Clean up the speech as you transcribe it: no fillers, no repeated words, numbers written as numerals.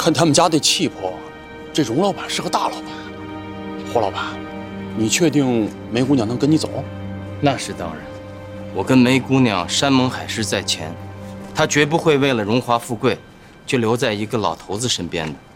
看他们家的气魄，这荣老板是个大老板。霍老板，你确定梅姑娘能跟你走？ 那是当然，我跟梅姑娘山盟海誓在前，她绝不会为了荣华富贵，就留在一个老头子身边的。